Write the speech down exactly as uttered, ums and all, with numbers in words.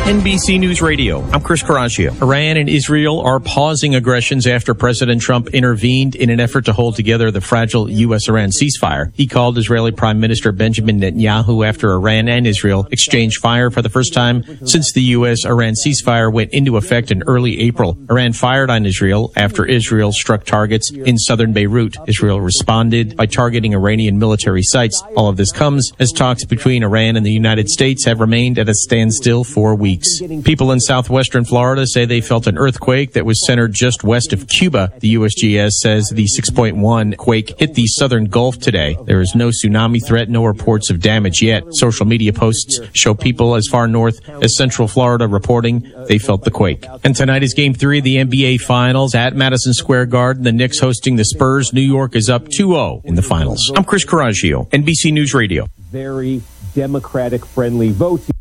N B C News Radio, I'm Chris Caraccio. Iran and Israel are pausing aggressions after President Trump intervened in an effort to hold together the fragile U S Iran ceasefire. He called Israeli Prime Minister Benjamin Netanyahu after Iran and Israel exchanged fire for the first time since the U S Iran ceasefire went into effect in early April. Iran fired on Israel after Israel struck targets in southern Beirut. Israel responded by targeting Iranian military sites. All of this comes as talks between Iran and the United States have remained at a standstill for weeks. People in southwestern Florida say they felt an earthquake that was centered just west of Cuba. The U S G S says the six point one quake hit the southern Gulf today. There is no tsunami threat, no reports of damage yet. Social media posts show people as far north as central Florida reporting they felt the quake. And tonight is game three of the N B A Finals at Madison Square Garden. The Knicks hosting the Spurs. New York is up two oh in the finals. I'm Chris Caraccio, N B C News Radio. Very Democratic-friendly vote.